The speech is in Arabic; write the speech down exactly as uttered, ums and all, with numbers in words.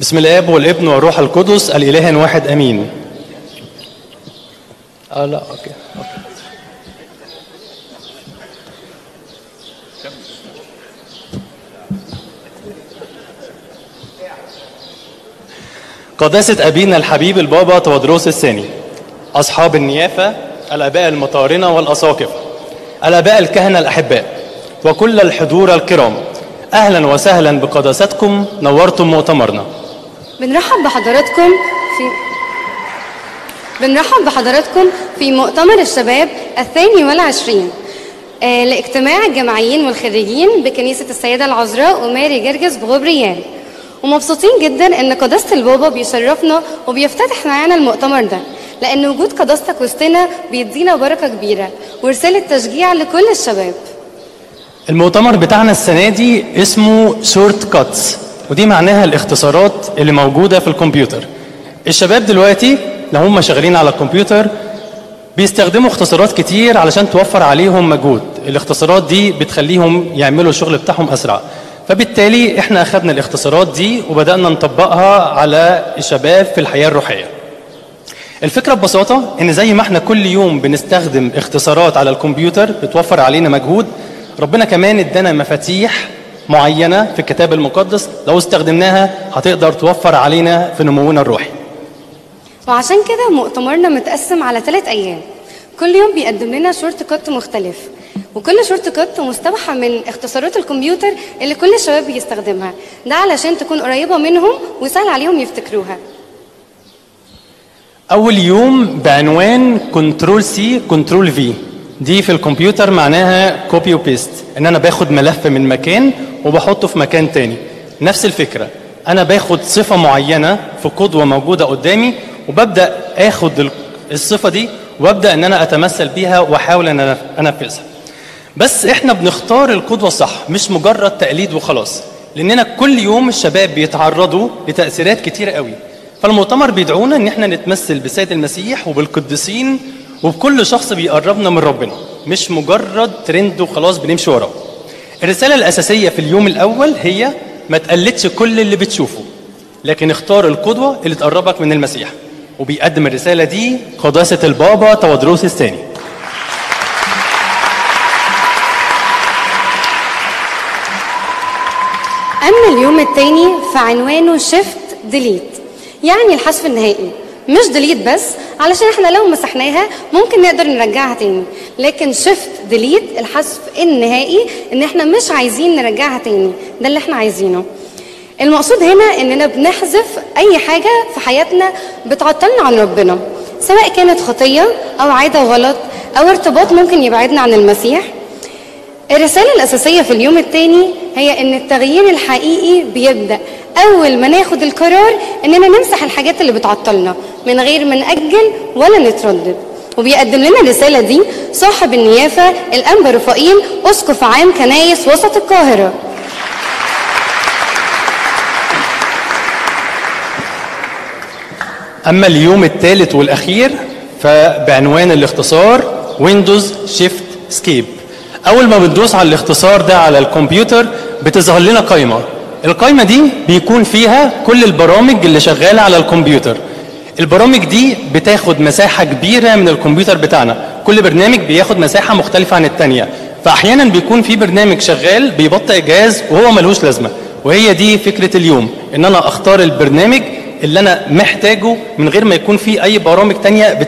بسم الآب والابن والروح القدس الإله واحد أمين. اه لا اوكي اوكي. قداسة أبينا الحبيب البابا تودروس الثاني، أصحاب النيافة، الآباء المطارنة والأساقفة، الآباء الكهنة الأحباء، وكل الحضور الكرام، أهلا وسهلا بقداستكم، نورتم مؤتمرنا. بنرحب بحضراتكم في بنرحب بحضراتكم في مؤتمر الشباب الثاني والعشرين آه لاجتماع الجامعيين والخريجين بكنيسة السيدة العذراء وماري جرجس بغبريال، ومبسوطين جدا ان قداسة البابا بيشرفنا وبيفتتح معانا المؤتمر ده، لان وجود قداستك وسطنا بيدينا بركة كبيرة ورسالة تشجيع لكل الشباب. المؤتمر بتاعنا السنة دي اسمه شورت كاتس، ودي معناها الاختصارات اللي موجودة في الكمبيوتر. الشباب دلوقتي لو هم شغالين على الكمبيوتر بيستخدموا اختصارات كتير علشان توفر عليهم مجهود، الاختصارات دي بتخليهم يعملوا الشغل بتاعهم أسرع، فبالتالي احنا أخذنا الاختصارات دي وبدأنا نطبقها على الشباب في الحياة الروحية. الفكرة ببساطة ان زي ما احنا كل يوم بنستخدم اختصارات على الكمبيوتر بتوفر علينا مجهود، ربنا كمان ادانا مفاتيح معينة في الكتاب المقدس لو استخدمناها هتقدر توفر علينا في نمونا الروحي. وعشان كده مؤتمرنا متقسم على ثلاث أيام، كل يوم بيقدم لنا شورت كات مختلف، وكل شورت كات مستوحى من اختصارات الكمبيوتر اللي كل الشباب بيستخدمها، ده علشان تكون قريبة منهم وسهل عليهم يفتكروها. أول يوم بعنوان كنترول سي كنترول في، دي في الكمبيوتر معناها كوبي وبيست، ان انا باخد ملف من مكان وبحطه في مكان تاني. نفس الفكرة، انا باخد صفة معينة في قدوة موجودة قدامي وببدأ اخد الصفة دي وابدأ ان انا اتمثل بيها واحاول ان انا انفذها. بس احنا بنختار القدوة الصح، مش مجرد تقليد وخلاص، لاننا كل يوم الشباب بيتعرضوا لتأثيرات كتيرة قوي، فالمؤتمر بيدعونا ان احنا نتمثل بسيد المسيح وبالقديسين وبكل شخص بيقربنا من ربنا، مش مجرد ترند وخلاص بنمشي وراه. الرسالة الأساسية في اليوم الأول هي ما تقلدش كل اللي بتشوفه، لكن اختار القدوة اللي تقربك من المسيح، وبيقدم الرسالة دي قداسة البابا تودروس الثاني. أما اليوم الثاني فعنوانه شيفت ديليت، يعني الحذف النهائي، مش ديليت بس علشان احنا لو مسحناها ممكن نقدر نرجعها تاني، لكن شيفت ديليت الحذف النهائي ان احنا مش عايزين نرجعها تاني، ده اللي احنا عايزينه. المقصود هنا اننا بنحذف اي حاجة في حياتنا بتعطلنا عن ربنا، سواء كانت خطية او عادة غلط او ارتباط ممكن يبعدنا عن المسيح. الرسالة الأساسية في اليوم الثاني هي ان التغيير الحقيقي بيبدأ أول ما ناخد القرار إننا نمسح الحاجات اللي بتعطلنا من غير ما نأجل ولا نتردد. وبيقدم لنا الرسالة دي صاحب النيافة الأنبا رفائيل أسقف عام كنايس وسط القاهرة. أما اليوم الثالث والأخير فبعنوان الاختصار ويندوز شيفت سكيب. أول ما بندوس على الاختصار ده على الكمبيوتر بتظهر لنا قائمة، القائمة دي بيكون فيها كل البرامج اللي شغالة على الكمبيوتر. البرامج دي بتاخد مساحة كبيرة من الكمبيوتر بتاعنا، كل برنامج بياخد مساحة مختلفة عن التانية، فأحيانا بيكون في برنامج شغال بيبطئ جهاز وهو ملوش لازمة، وهي دي فكرة اليوم، إن أنا أختار البرنامج اللي أنا محتاجه من غير ما يكون في أي برامج تانية